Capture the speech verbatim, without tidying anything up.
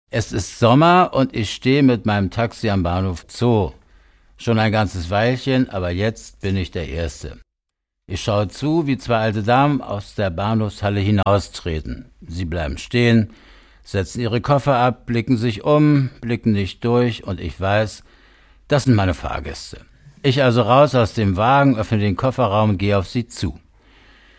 Es ist Sommer und ich stehe mit meinem Taxi am Bahnhof Zoo. Schon ein ganzes Weilchen, aber jetzt bin ich der Erste. Ich schaue zu, wie zwei alte Damen aus der Bahnhofshalle hinaustreten. Sie bleiben stehen, setzen ihre Koffer ab, blicken sich um, blicken nicht durch und ich weiß, das sind meine Fahrgäste. Ich also raus aus dem Wagen, öffne den Kofferraum und gehe auf sie zu.